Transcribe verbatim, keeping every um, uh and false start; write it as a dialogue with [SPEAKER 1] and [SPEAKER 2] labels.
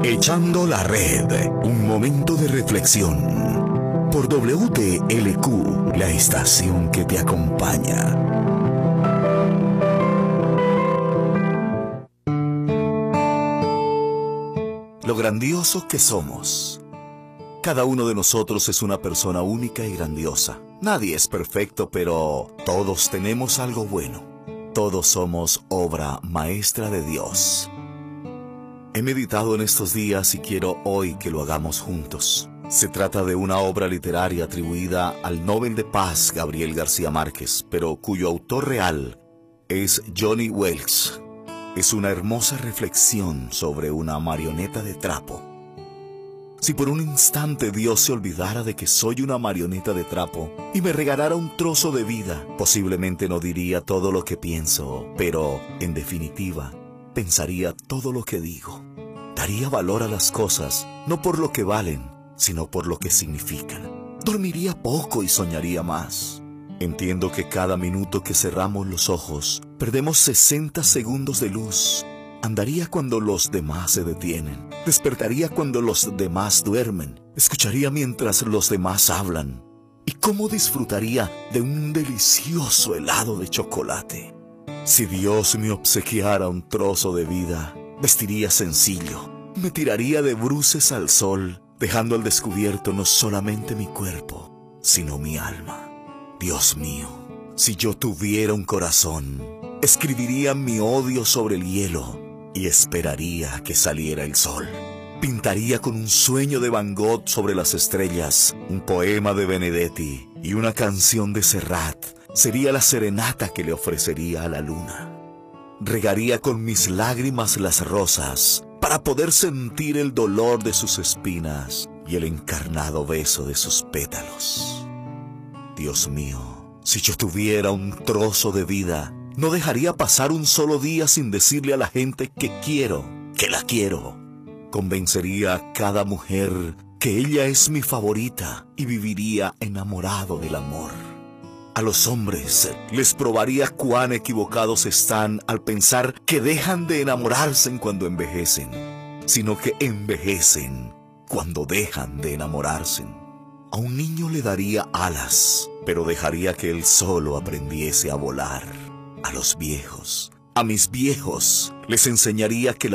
[SPEAKER 1] Echando la red, un momento de reflexión. Por W T L Q, la estación que te acompaña. Lo grandioso que somos. Cada uno de nosotros es una persona única y grandiosa. Nadie es perfecto, pero todos tenemos algo bueno. Todos somos obra maestra de Dios. He meditado en estos días y quiero hoy que lo hagamos juntos. Se trata de una obra literaria atribuida al Nobel de Paz Gabriel García Márquez, pero cuyo autor real es Johnny Welch. Es una hermosa reflexión sobre una marioneta de trapo. Si por un instante Dios se olvidara de que soy una marioneta de trapo y me regalara un trozo de vida, posiblemente no diría todo lo que pienso, pero, en definitiva, pensaría todo lo que digo. Daría valor a las cosas, no por lo que valen, sino por lo que significan. Dormiría poco y soñaría más. Entiendo que cada minuto que cerramos los ojos, perdemos sesenta segundos de luz. Andaría cuando los demás se detienen. Despertaría cuando los demás duermen. Escucharía mientras los demás hablan. ¿Y cómo disfrutaría de un delicioso helado de chocolate? Si Dios me obsequiara un trozo de vida, vestiría sencillo. Me tiraría de bruces al sol, dejando al descubierto no solamente mi cuerpo, sino mi alma. Dios mío, si yo tuviera un corazón, escribiría mi odio sobre el hielo y esperaría que saliera el sol. Pintaría con un sueño de Van Gogh sobre las estrellas, un poema de Benedetti y una canción de Serrat. Sería la serenata que le ofrecería a la luna. Regaría con mis lágrimas las rosas para poder sentir el dolor de sus espinas y el encarnado beso de sus pétalos. Dios mío, si yo tuviera un trozo de vida, no dejaría pasar un solo día sin decirle a la gente que quiero, que la quiero. Convencería a cada mujer que ella es mi favorita y viviría enamorado del amor. A los hombres les probaría cuán equivocados están al pensar que dejan de enamorarse cuando envejecen, sino que envejecen cuando dejan de enamorarse. A un niño le daría alas, pero dejaría que él solo aprendiese a volar. A los viejos, a mis viejos, les enseñaría que la